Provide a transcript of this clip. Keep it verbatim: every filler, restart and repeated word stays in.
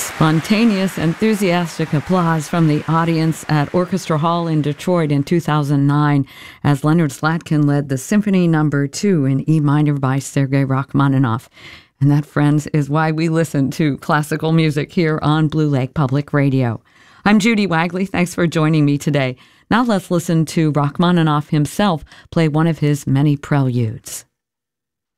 Spontaneous, enthusiastic applause from the audience at Orchestra Hall in Detroit in two thousand nine as Leonard Slatkin led the Symphony Number two in E minor by Sergei Rachmaninoff. And that, friends, is why we listen to classical music here on Blue Lake Public Radio. I'm Judy Wagley. Thanks for joining me today. Now let's listen to Rachmaninoff himself play one of his many preludes.